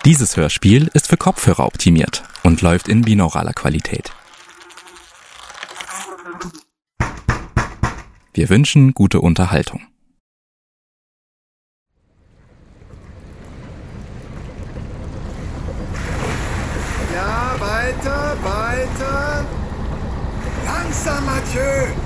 Dieses Hörspiel ist für Kopfhörer optimiert und läuft in binauraler Qualität. Wir wünschen gute Unterhaltung. Ja, weiter. Langsam, Mathieu.